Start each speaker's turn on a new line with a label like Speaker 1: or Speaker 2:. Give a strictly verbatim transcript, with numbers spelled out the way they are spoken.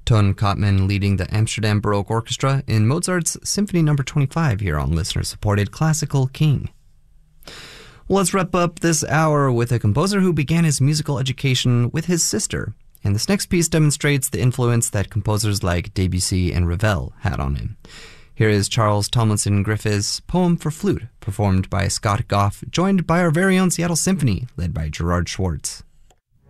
Speaker 1: Ton Kottman leading the Amsterdam Baroque Orchestra in Mozart's Symphony Number twenty-five here on listener-supported Classical King. Well, let's wrap up this hour with a composer who began his musical education with his sister. And this next piece demonstrates the influence that composers like Debussy and Ravel had on him. Here is Charles Tomlinson Griffith's Poem for Flute, performed by Scott Goff, joined by our very own Seattle Symphony, led by Gerard Schwartz.